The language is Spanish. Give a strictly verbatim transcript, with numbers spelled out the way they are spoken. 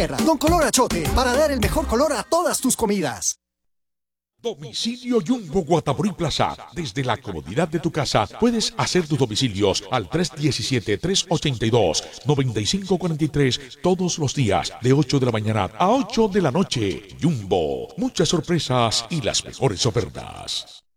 Con color achote, para dar el mejor color a todas tus comidas. Domicilio Jumbo Guatapurí Plaza. Desde la comodidad de tu casa puedes hacer tus domicilios al tres uno siete, tres ocho dos, nueve cinco cuatro tres todos los días de ocho de la mañana a ocho de la noche. Jumbo, muchas sorpresas y las mejores ofertas.